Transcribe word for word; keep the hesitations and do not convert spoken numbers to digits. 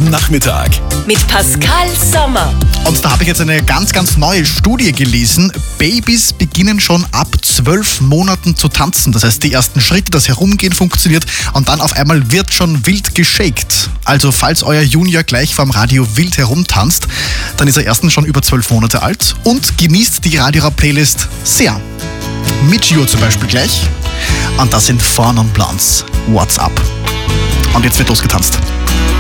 am Nachmittag. Mit Pascal Sommer. Und da habe ich jetzt eine ganz, ganz neue Studie gelesen. Babys beginnen schon ab zwölf Monaten zu tanzen. Das heißt, die ersten Schritte, das Herumgehen funktioniert und dann auf einmal wird schon wild geshakt. Also falls euer Junior gleich vorm Radio wild herumtanzt, dann ist er erstens schon über zwölf Monate alt und genießt die Radio-Playlist sehr. Mit Gio zum Beispiel gleich. Und das sind Four Non Blondes. What's up? Und jetzt wird losgetanzt.